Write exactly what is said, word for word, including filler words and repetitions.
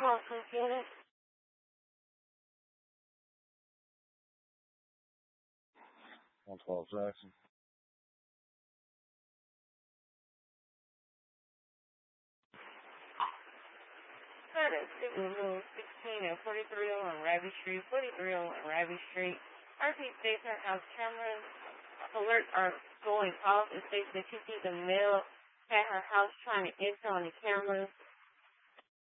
Conference unit. one twelve Jackson. Curtis, Subaru sixteen and forty-three oh one Raby Street, forty-three oh one Raby Street. R P station house cameras alerts are going off. It states that you see the male at her house trying to enter on the cameras.